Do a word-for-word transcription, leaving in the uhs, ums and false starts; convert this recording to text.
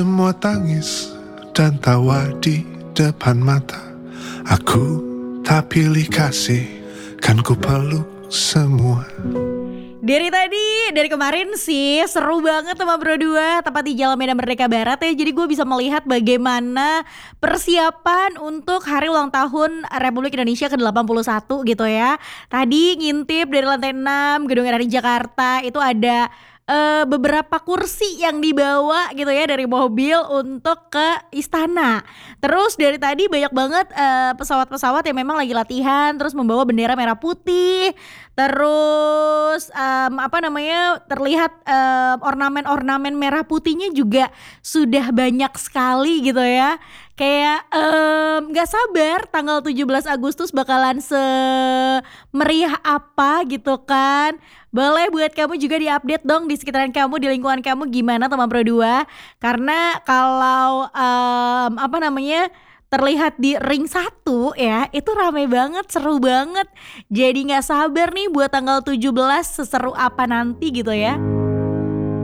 Semua tangis dan tawa di depan mata. Aku tak pilih kasih, kan ku peluk semua. Dari tadi, dari kemarin sih seru banget sama Bro dua, tepat di Jalan Medan Merdeka Barat ya. Jadi gue bisa melihat bagaimana persiapan untuk hari ulang tahun Republik Indonesia ke delapan puluh satu gitu ya. Tadi ngintip dari lantai enam Gedung R R I Jakarta, itu ada uh, beberapa kursi yang dibawa gitu ya dari mobil untuk ke istana. Terus dari tadi banyak banget uh, pesawat-pesawat yang memang lagi latihan, terus membawa bendera merah putih. Terus um, apa namanya terlihat um, ornamen-ornamen merah putihnya juga sudah banyak sekali gitu ya. Kayak um, gak sabar tanggal tujuh belas Agustus bakalan semeriah apa gitu kan. Boleh buat kamu juga diupdate dong di sekitaran kamu, di lingkungan kamu gimana teman Pro dua. Karena kalau um, apa namanya terlihat di ring satu ya, itu rame banget, seru banget. Jadi gak sabar nih buat tanggal tujuh belas seseru apa nanti gitu ya.